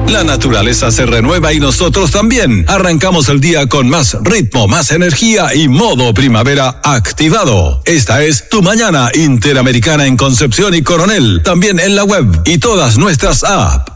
La naturaleza se renueva y nosotros también. Arrancamos el día con más ritmo, más energía y modo primavera activado. Esta es Tu Mañana Interamericana en Concepción y Coronel. También en la web y todas nuestras apps.